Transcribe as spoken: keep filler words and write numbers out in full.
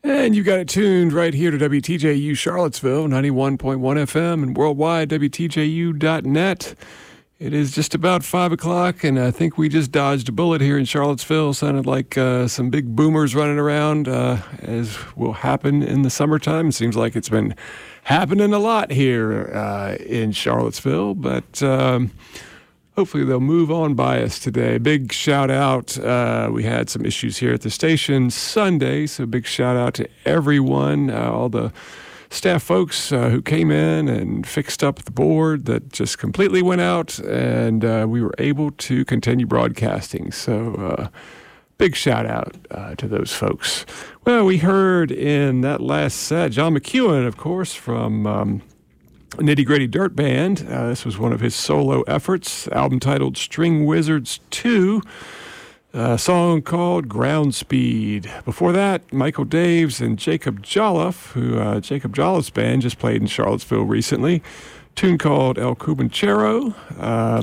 And you got it tuned right here to W T J U Charlottesville, ninety-one point one F M, and worldwide, W T J U dot net. It is just about five o'clock, and I think we just dodged a bullet here in Charlottesville. Sounded like uh, some big boomers running around, uh, as will happen in the summertime. It seems like it's been happening a lot here uh, in Charlottesville, but um, hopefully they'll move on by us today. Big shout out. Uh, we had some issues here at the station Sunday, so big shout out to everyone, uh, all the staff folks uh, who came in and fixed up the board that just completely went out, and uh, we were able to continue broadcasting. So uh, big shout out uh, to those folks. Well, we heard in that last set, John McEwen, of course, from um, Nitty Gritty Dirt Band. Uh, this was one of his solo efforts, album titled String Wizards two. A song called Ground Speed. Before that, Michael Daves and Jacob Jolliffe, who uh, Jacob Jolliffe's band just played in Charlottesville recently. Tune called El Cubanchero. Um,